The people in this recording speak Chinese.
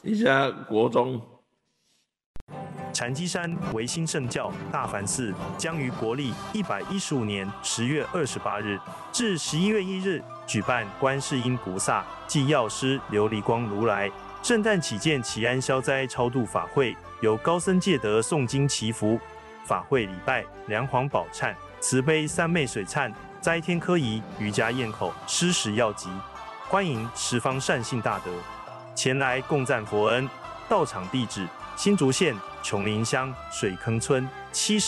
一家国中。 禅机山维新圣教大梵寺将于国历115年10月28日至11月1日举办观世音菩萨暨药师琉璃光如来圣诞祈见祈安消灾超度法会，由高僧戒德诵经祈福，法会礼拜梁皇宝忏、慈悲三昧水忏、斋天科仪、瑜伽咽口、施食药集，欢迎十方善信大德前来共赞佛恩。到场地址：新竹县琼林乡水坑村70